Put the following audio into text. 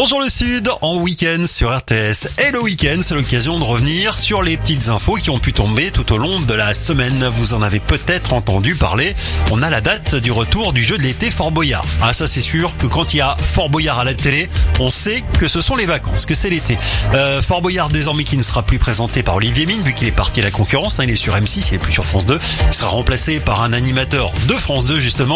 Bonjour le Sud, en week-end sur RTS. Et le week-end, c'est l'occasion de revenir sur les petites infos qui ont pu tomber tout au long de la semaine. Vous en avez peut-être entendu parler. On a la date du retour du jeu de l'été Fort Boyard. Ah, ça c'est sûr que quand il y a Fort Boyard à la télé, on sait que ce sont les vacances, que c'est l'été. Fort Boyard désormais qui ne sera plus présenté par Olivier Mine vu qu'il est parti à la concurrence. Il est sur M6, il est plus sur France 2. Il sera remplacé par un animateur de France 2 justement.